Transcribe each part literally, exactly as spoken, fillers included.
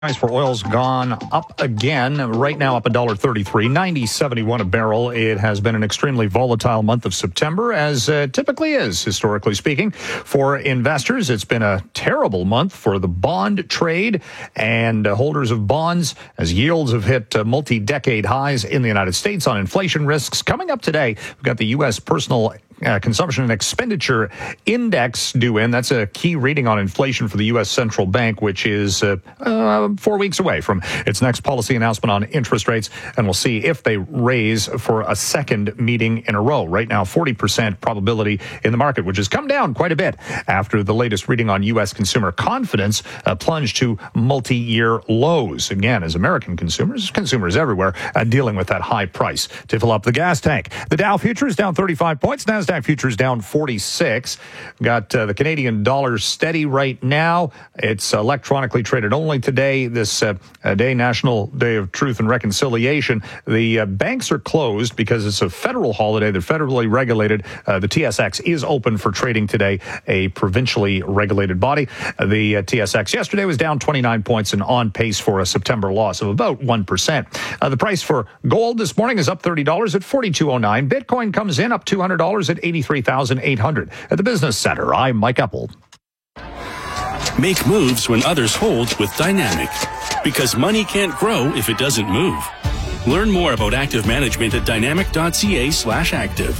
Price for oil's gone up again. Right now up one dollar thirty-three, ninety seventy-one a barrel. It has been an extremely volatile month of September, as uh, typically is, historically speaking. For investors, it's been a terrible month for the bond trade and uh, holders of bonds, as yields have hit uh, multi-decade highs in the United States on inflation risks. Coming up today, we've got the U S personal Uh, consumption and expenditure index due in. That's a key reading on inflation for the U S Central Bank, which is uh, uh, four weeks away from its next policy announcement on interest rates. And we'll see if they raise for a second meeting in a row. Right now, forty percent probability in the market, which has come down quite a bit after the latest reading on U S consumer confidence uh, plunged to multi-year lows. Again, as American consumers, consumers everywhere, uh, dealing with that high price to fill up the gas tank. The Dow futures down thirty-five points. NASDAQ futures down forty-six. Got uh, the Canadian dollar steady right now. It's electronically traded only today, this uh, day, National Day of Truth and Reconciliation. The uh, banks are closed because it's a federal holiday. They're federally regulated. Uh, the T S X is open for trading today, a provincially regulated body. Uh, the uh, T S X yesterday was down twenty-nine points and on pace for a September loss of about one percent. Uh, the price for gold this morning is up thirty dollars at forty-two oh nine. Bitcoin comes in up two hundred dollars at eighty-three thousand eight hundred. At the Business Center, I'm Mike Epple. Make moves when others hold with Dynamic, because money can't grow if it doesn't move. Learn more about active management at dynamic.ca slash active.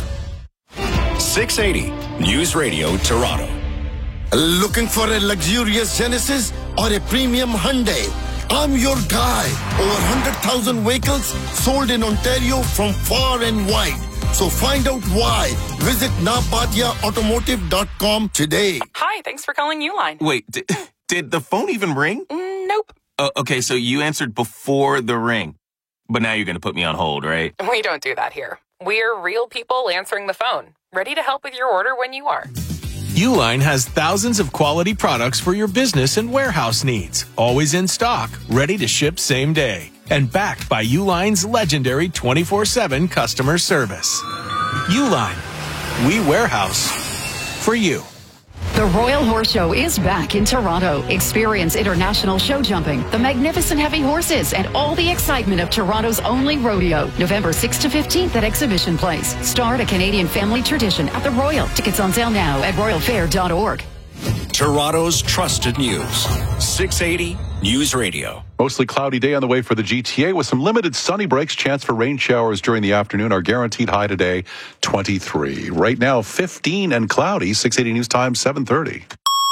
six eighty News Radio Toronto. Looking for a luxurious Genesis or a premium Hyundai? I'm your guy. Over one hundred thousand vehicles sold in Ontario from far and wide. So find out why. Visit napatia automotive dot com today. Hi, thanks for calling Uline. Wait, did, did the phone even ring? Mm, nope. Uh, okay, so you answered before the ring. But now you're going to put me on hold, right? We don't do that here. We're real people answering the phone, ready to help with your order when you are. Uline has thousands of quality products for your business and warehouse needs. Always in stock, ready to ship same day. And backed by Uline's legendary twenty-four seven customer service. Uline, we warehouse for you. The Royal Horse Show is back in Toronto. Experience international show jumping, the magnificent heavy horses, and all the excitement of Toronto's only rodeo. November sixth to fifteenth at Exhibition Place. Start a Canadian family tradition at the Royal. Tickets on sale now at royal fair dot org. Toronto's trusted news. six eighty News Radio. Mostly cloudy day on the way for the G T A with some limited sunny breaks. Chance for rain showers during the afternoon. Our guaranteed high today, twenty-three. Right now, fifteen and cloudy. six eighty News Time, seven thirty.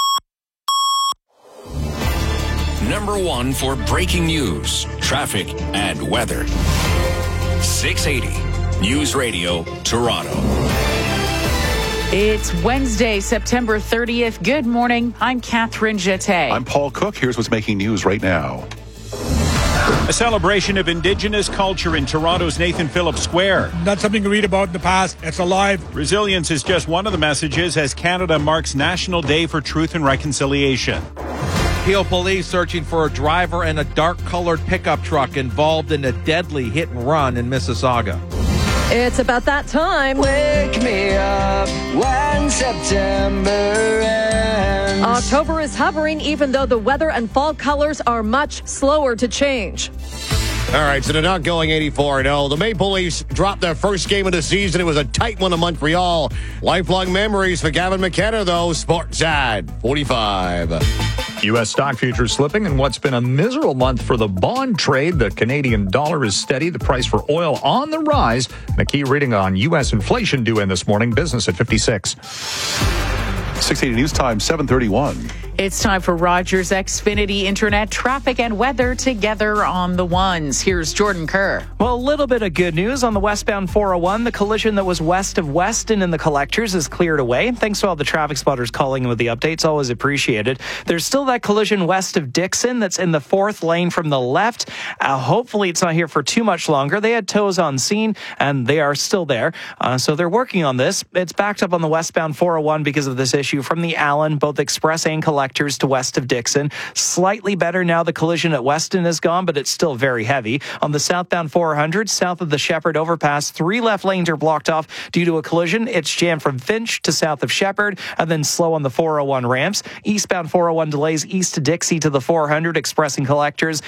Number one for breaking news, traffic, and weather. six eighty News Radio, Toronto. It's Wednesday, September thirtieth. Good morning. I'm Catherine Jeté. I'm Paul Cook. Here's what's making news right now. A celebration of Indigenous culture in Toronto's Nathan Phillips Square. Not something to read about in the past. It's alive. Resilience is just one of the messages as Canada marks National Day for Truth and Reconciliation. Peel police searching for a driver in a dark-colored pickup truck involved in a deadly hit-and-run in Mississauga. It's about that time. Wake me up when September ends. October is hovering, even though the weather and fall colors are much slower to change. All right, so they're not going eighty-four and oh. The Maple Leafs dropped their first game of the season. It was a tight one in Montreal. Lifelong memories for Gavin McKenna, though. Sportside forty-five. U S stock futures slipping in what's been a miserable month for the bond trade. The Canadian dollar is steady. The price for oil on the rise. And a key reading on U S inflation due in this morning. Business at fifty-six. six eighty News Time, seven thirty-one. It's time for Rogers Xfinity Internet traffic and weather together on the ones. Here's Jordan Kerr. Well, a little bit of good news on the westbound four oh one. The collision that was west of Weston in the collectors is cleared away. Thanks to all the traffic spotters calling in with the updates. Always appreciated. There's still that collision west of Dixon that's in the fourth lane from the left. Uh, hopefully it's not here for too much longer. They had tows on scene and they are still there. Uh, so they're working on this. It's backed up on the westbound four oh one because of this issue from the Allen, both express and collector collectors to west of Dixon. Slightly better now the collision at Weston is gone, but it's still very heavy. On the southbound four hundred, south of the Shepherd overpass, three left lanes are blocked off due to a collision. It's jammed from Finch to south of Shepherd, and then slow on the four oh one ramps. Eastbound four oh one delays east to Dixie to the four hundred, expressing collectors